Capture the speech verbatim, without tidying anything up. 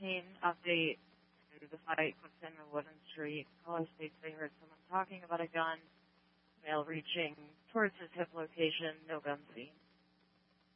fourteen update to the fight within the Wooden Street. Caller states they heard someone talking about a gun. Male reaching towards his hip location. No gun seen.